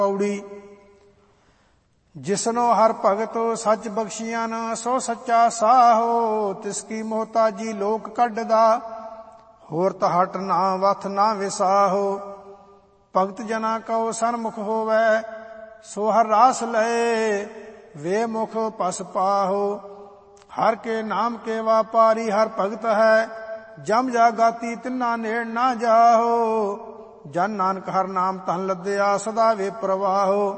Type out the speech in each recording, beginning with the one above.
ਪੌੜੀ। ਜਿਸਨੋ ਹਰ ਭਗਤ ਸੱਚ ਬਖਸ਼ੀਆਂ ਸੋ ਸੱਚਾ ਸਾਹੋ। ਤਿਸ ਕੀ ਮੋਹਤਾਜੀ ਲੋਕ ਕੱਢਦਾ ਹੋਰ ਤਹਟ ਨਾ ਵਥ ਨਾ ਵਿਸਾਹੋ। ਭਗਤ ਜਨਾ ਕਉ ਸਨਮੁਖ ਹੋਵੈ ਸੋ ਹਰ ਰਾਸ ਲਏ ਵੇ ਮੁਖ ਪਸ ਪਾਹੋ। ਹਰ ਕੇ ਨਾਮ ਕੇ ਵਾਪਾਰੀ ਹਰ ਭਗਤ ਹੈ ਜਮ ਜਾਗਾਤੀ ਤਿੰਨਾ ਨੇੜ ਨਾ ਜਾਹੋ। ਜਨ ਨਾਨਕ ਹਰ ਨਾਮ ਧਨ ਲੱਦਿਆ ਸਦਾ ਵੇ ਪ੍ਰਵਾਹੋ।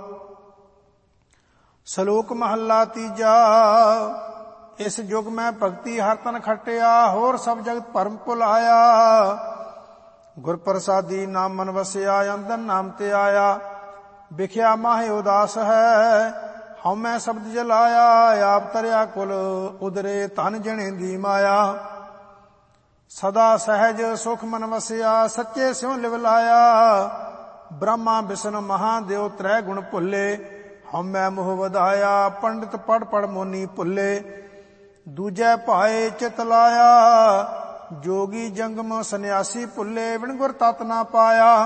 ਸ਼ਲੋਕ ਮਹੱਲਾ ਤੀਜਾ। ਇਸ ਯੁਗ ਮੈਂ ਭਗਤੀ ਹਰ ਤਨ ਖਟਿਆ ਹੋਰ ਸਭ ਜਗਤ ਭਰਮ ਭੁਲਾਇਆ। ਗੁਰ ਪ੍ਰਸਾਦੀ ਨਾਮ ਮਨ ਵਸਿਆ ਅੰਦਰ ਨਾਮ ਤੇ ਆਇਆ। ਵਿਖਿਆ ਮਾਹੇ ਉਦਾਸ ਹੈ ਹਉ ਮੈਂ ਸ਼ਬਦ ਜਲਾਇਆ। ਆਪ ਤਰਿਆ ਕੁਲ ਉਦਰੇ ਧਨ ਜਣੇ ਦੀ ਮਾਇਆ। ਸਦਾ ਸਹਿਜ ਸੁਖ ਮਨ ਵਸਿਆ ਸੱਚੇ ਸਿਉ ਲਿਵ ਲਾਇਆ। ਬ੍ਰਹਮਾ ਵਿਸ਼ਨ ਮਹਾਦੇਵ ਤ੍ਰੈ ਗੁਣ ਭੁੱਲੇ ਹਉ ਮੈਂ ਮੋਹ ਵਧਾਇਆ। ਪੰਡਿਤ ਪੜ ਪੜ ਮੋਨੀ ਭੁੱਲੇ ਦੂਜੈ ਭਾਏ ਚਿਤ ਲਾਇਆ। ਜੋਗੀ ਜੰਗਮ ਸੰਨਿਆਸੀ ਭੁੱਲੇ ਬਿਨ ਗੁਰ ਤਤ ਨਾ ਪਾਇਆ।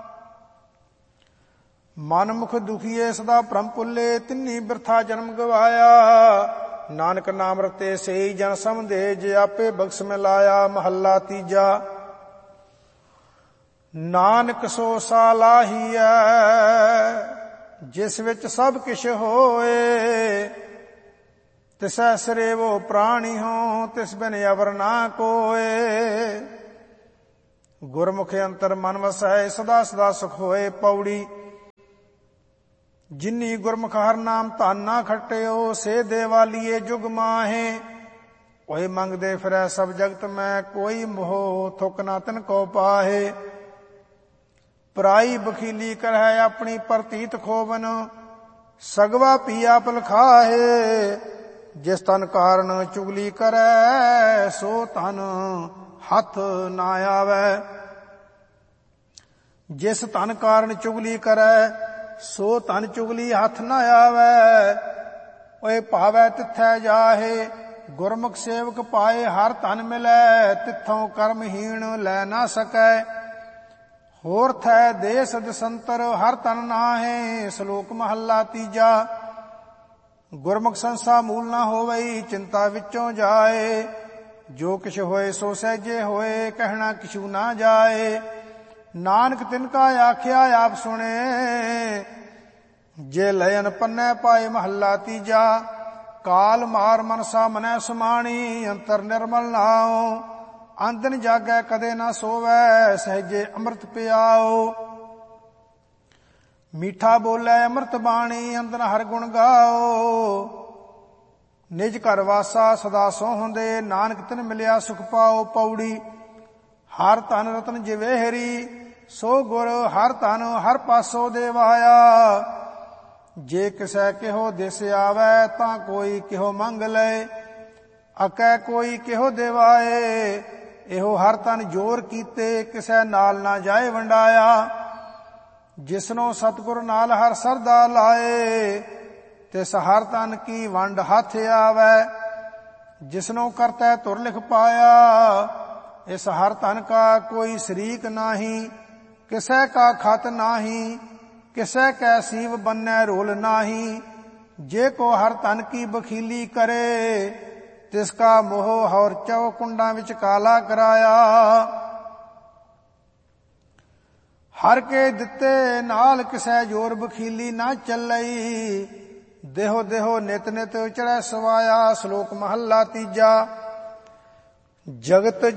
ਮਨ ਮੁਖ ਦੁਖੀਏ ਸਦਾ ਭ੍ਰਮ ਭੁੱਲੇ ਤਿੰਨੀ ਬਿਰਥਾ ਜਨਮ ਗਵਾਇਆ। ਨਾਨਕ ਨਾਮ ਰਤੇ ਸਈ ਜਨ ਸਮਝੇ ਜੇ ਆਪੇ ਬਖਸ਼ ਮਿਲਾਇਆ। ਮਹੱਲਾ ਤੀਜਾ। ਨਾਨਕ ਸੋ ਸਾਲਾਹੀਐ ਜਿਸ ਵਿੱਚ ਸਭ ਕਿਛ ਹੋਏ। ਤਿਸੈ ਸਰੇਵੋ ਪ੍ਰਾਣੀ ਹੋ ਤਿਸ ਬਿਨ ਅਵਰ ਨਾ ਕੋਏ। ਗੁਰਮੁਖ ਅੰਤਰ ਮਨ ਵਸੈ ਸਦਾ ਸਦਾ ਸੁਖ ਹੋਏ। ਪੌੜੀ। ਜਿਨੀ ਗੁਰਮੁਖ ਹਰ ਨਾਮ ਧਨ ਨਾ ਖਟਿਓ ਸੇ ਦੇਵਾਲੀਏ ਜੁਗ ਮਾਹੇ। ਕੋਈ ਮੰਗਦੇ ਫਿਰੈ ਸਭ ਜਗਤ ਮੈਂ ਕੋਈ ਮੋਹ ਥੁਕ ਨਾ ਤਿਨ ਕੋ ਪਾਹੇ। ਪਰਾਈ ਬਖੀਲੀ ਕਰਹਿ ਆਪਣੀ ਪ੍ਰਤੀਤ ਖੋਵਨ ਸਗਵਾ ਪੀਆ ਪਲਖਾਹੇ। ਜਿਸ ਤਨ ਕਾਰਨ ਚੁਗਲੀ ਕਰੈ ਸੋ ਤਨ ਹੱਥ ਨਾ ਆਵੈ। ਜਿਸ ਤਨ ਕਾਰਨ ਚੁਗਲੀ ਕਰੈ ਸੋ ਤਨ ਚੁਗਲੀ ਹੱਥ ਨਾ ਆਵੈ। ਓਏ ਭਾਵੈ ਤਿੱਥੈ ਜਾਹੇ ਗੁਰਮੁਖ ਸੇਵਕ ਪਾਏ। ਹਰ ਧਨ ਮਿਲੈ ਤਿੱਥੋਂ ਕਰਮਹੀਣ ਲੈ ਨਾ ਸਕੈ। ਹੋਰ ਥੈ ਦੇਸ ਦਸੰਤਰ ਹਰ ਤਨ ਨਾਹੇ। ਸ਼ਲੋਕ ਮਹੱਲਾ ਤੀਜਾ। ਗੁਰਮੁਖ ਸੰਸਾ ਮੂਲ ਨਾ ਹੋਵਈ ਚਿੰਤਾ ਵਿੱਚੋਂ ਜਾਏ। ਜੋ ਕਿਛ ਹੋਏ ਸੋ ਸਹਿਜੇ ਹੋਏ ਕਹਿਣਾ ਕਿਛੂ ਨਾ ਜਾਏ। ਨਾਨਕ ਤਿਨ ਕਾ ਆਖਿਆ ਆਪ ਸੁਣੇ ਜੇ ਲਇਨ ਪੰਨੈ ਪਾਏ। ਮਹੱਲਾ ਤੀਜਾ। ਕਾਲ ਮਾਰ ਮਨਸਾ ਮਨੈ ਸੁਮਾਣੀ ਅੰਤਰ ਨਿਰਮਲ ਨਾਉ। ਆਂਦਨ ਜਾਗੈ ਕਦੇ ਨਾ ਸੋਵੈ ਸਹਿਜੇ ਅੰਮ੍ਰਿਤ ਪਿਆਓ। ਮੀਠਾ ਬੋਲੇ ਅੰਮ੍ਰਿਤ ਬਾਣੀ ਅੰਦਰ ਹਰ ਗੁਣ ਗਾਓ। ਨਿਜ ਘਰ ਵਾਸਾ ਸਦਾ ਸੋਹੰਦੇ ਨਾਨਕ ਤਿਨ ਮਿਲਿਆ ਸੁਖ ਪਾਓ। ਪੌੜੀ। ਹਰ ਧਨ ਰਤਨ ਜਿਵੇਹਰੀ ਸੋ ਗੁਰ ਹਰ ਧਨ ਹਰ ਪਾਸੋ ਦੇਵਾਇਆ। ਜੇ ਕਿਸੈ ਕਿਹੋ ਦਿਸ ਆਵੈ ਤਾਂ ਕੋਈ ਕਿਹੋ ਮੰਗ ਲਏ। ਅਕੈ ਕੋਈ ਕਿਹੋ ਦੇਵਾਏ। ਇਹੋ ਹਰ ਤਨ ਜੋਰ ਕੀਤੇ ਕਿਸੈ ਨਾਲ ਨਾ ਜਾਏ ਵੰਡਾਇਆ। ਜਿਸਨੋ ਸਤਿਗੁਰ ਨਾਲ ਹਰ ਸਰਦਾ ਲਾਏ ਤਿਸ ਹਰ ਤਨ ਕੀ ਵੰਡ ਹੱਥ ਆਵੈ। ਜਿਸਨੋ ਕਰਤੈ ਧੁਰ ਲਿਖ ਪਾਇਆ ਇਸ ਹਰ ਤਨ ਕਾ ਕੋਈ ਸ਼ਰੀਕ ਨਾਹੀ। ਕਿਸੈ ਕਾ ਖਤ ਨਾਹੀ ਕਿਸੈ ਕੈ ਸੀਵ ਬੰਨੈ ਰੋਲ ਨਾਹੀ। ਜੇ ਕੋ ਹਰ ਤਨ ਕੀ ਬਖੀਲੀ ਕਰੇ ਤਿਸ ਕਾ ਮੋਹ ਹੌਰ ਚੌ ਕੁੰਡਾਂ ਵਿੱਚ ਕਾਲਾ ਕਰਾਇਆ। ਹਰ ਕੇ ਦਿੱਤੇ ਨਾਲ ਕਿਸੈ ਜੋਰ ਬਖੀਲੀ ਨਾ ਚੱਲਈ। ਦੇਹੋ ਦੇਹੋ ਨਿਤ ਨਿਤ ਚੜੈ ਸਵਾਇਆ। ਸ਼ਲੋਕ ਮਹੱਲਾ ਤੀਜਾ। ਜਗਤ